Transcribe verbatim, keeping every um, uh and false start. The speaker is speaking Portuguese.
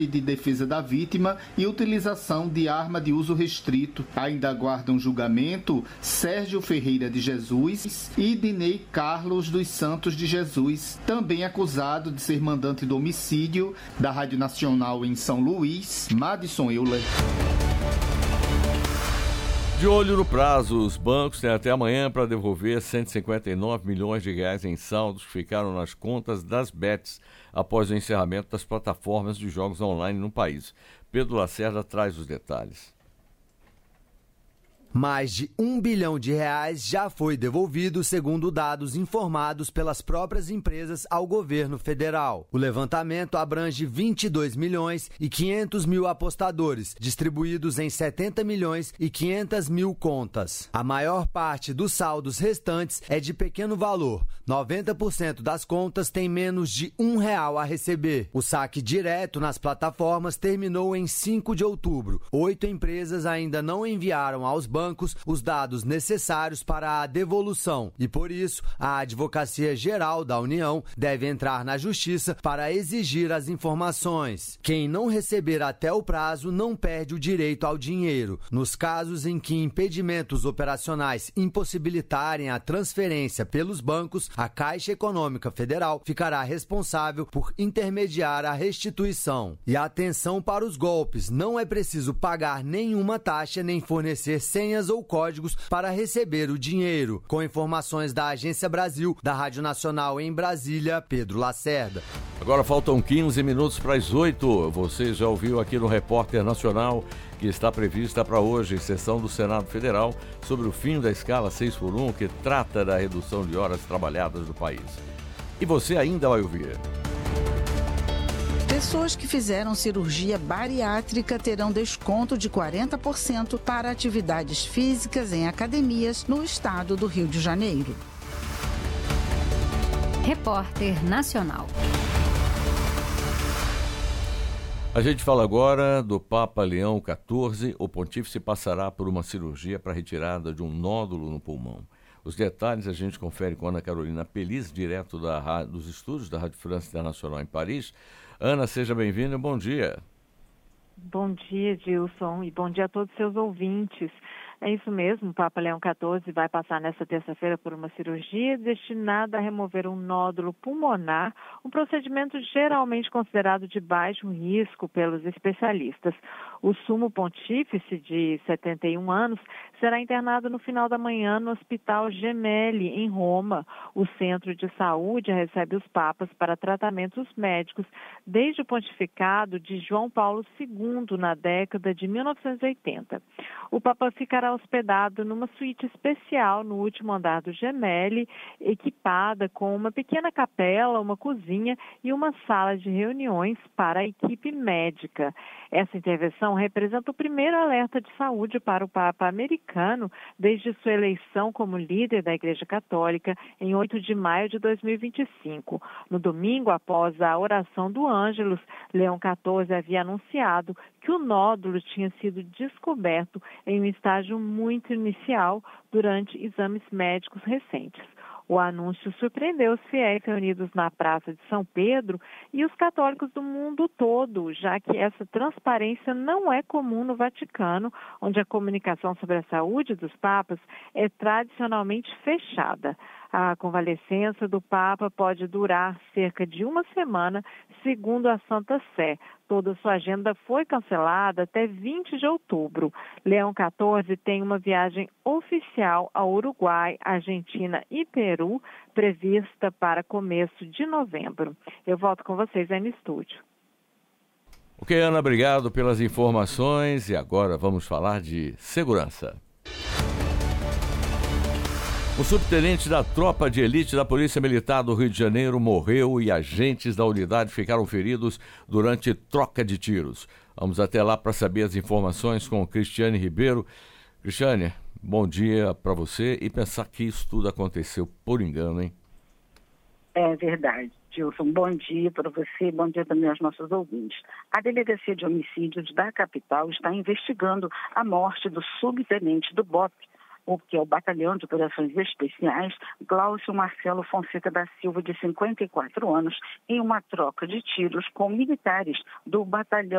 de defesa da vítima e utilização de arma de uso restrito. Ainda aguardam julgamento Sérgio Ferreira de Jesus e Dinei Carlos dos Santos de Jesus, também acusado de ser mandante do homicídio da Rádio Nacional em São Luís, Madison Euler. De olho no prazo, os bancos têm até amanhã para devolver cento e cinquenta e nove milhões de reais em saldos que ficaram nas contas das bets após o encerramento das plataformas de jogos online no país. Pedro Lacerda traz os detalhes. Mais de um bilhão de reais já foi devolvido, segundo dados informados pelas próprias empresas ao governo federal. O levantamento abrange vinte e dois milhões e quinhentos mil apostadores, distribuídos em setenta milhões e quinhentas mil contas. A maior parte dos saldos restantes é de pequeno valor. noventa por cento das contas têm menos de um real a receber. O saque direto nas plataformas terminou em cinco de outubro. Oito empresas ainda não enviaram aos bancos bancos os dados necessários para a devolução e, por isso, a Advocacia Geral da União deve entrar na Justiça para exigir as informações. Quem não receber até o prazo não perde o direito ao dinheiro. Nos casos em que impedimentos operacionais impossibilitarem a transferência pelos bancos, a Caixa Econômica Federal ficará responsável por intermediar a restituição. E atenção para os golpes, não é preciso pagar nenhuma taxa nem fornecer senhas ou códigos para receber o dinheiro. Com informações da Agência Brasil, da Rádio Nacional em Brasília, Pedro Lacerda. Agora faltam quinze minutos para as oito. Você já ouviu aqui no Repórter Nacional que está prevista para hoje sessão do Senado Federal sobre o fim da escala seis por um, que trata da redução de horas trabalhadas no país. E você ainda vai ouvir. Pessoas que fizeram cirurgia bariátrica terão desconto de quarenta por cento para atividades físicas em academias no estado do Rio de Janeiro. Repórter Nacional. A gente fala agora do Papa Leão quatorze. O pontífice passará por uma cirurgia para retirada de um nódulo no pulmão. Os detalhes a gente confere com Ana Carolina Peliz, direto da, dos estúdios da Rádio França Internacional em Paris. Ana, seja bem-vinda, bom dia. Bom dia, Gilson, e bom dia a todos os seus ouvintes. É isso mesmo, o Papa Leão quatorze vai passar nesta terça-feira por uma cirurgia destinada a remover um nódulo pulmonar, um procedimento geralmente considerado de baixo risco pelos especialistas. O sumo pontífice, de setenta e um anos, será internado no final da manhã no Hospital Gemelli, em Roma. O centro de saúde recebe os papas para tratamentos médicos desde o pontificado de João Paulo segundo, na década de mil novecentos e oitenta. O papa ficará hospedado numa suíte especial no último andar do Gemelli, equipada com uma pequena capela, uma cozinha e uma sala de reuniões para a equipe médica. Essa intervenção representa o primeiro alerta de saúde para o Papa americano desde sua eleição como líder da Igreja Católica em oito de maio de dois mil e vinte e cinco. No domingo, após a oração do Ângelus, Leão quatorze havia anunciado que o nódulo tinha sido descoberto em um estágio muito inicial durante exames médicos recentes. O anúncio surpreendeu os fiéis reunidos na Praça de São Pedro e os católicos do mundo todo, já que essa transparência não é comum no Vaticano, onde a comunicação sobre a saúde dos papas é tradicionalmente fechada. A convalescença do Papa pode durar cerca de uma semana, segundo a Santa Sé. Toda sua agenda foi cancelada até vinte de outubro. Leão quatorze tem uma viagem oficial ao Uruguai, Argentina e Peru, prevista para começo de novembro. Eu volto com vocês aí no estúdio. Ok, Ana, obrigado pelas informações. E agora vamos falar de segurança. O subtenente da tropa de elite da Polícia Militar do Rio de Janeiro morreu e agentes da unidade ficaram feridos durante troca de tiros. Vamos até lá para saber as informações com Cristiane Ribeiro. Cristiane, bom dia para você e pensar que isso tudo aconteceu por engano, hein? É verdade, Gilson. Bom dia para você, bom dia também aos nossos ouvintes. A Delegacia de Homicídios da capital está investigando a morte do subtenente do B O P, o que é o Batalhão de Operações Especiais, Glaucio Marcelo Fonseca da Silva, de cinquenta e quatro anos, em uma troca de tiros com militares do Batalhão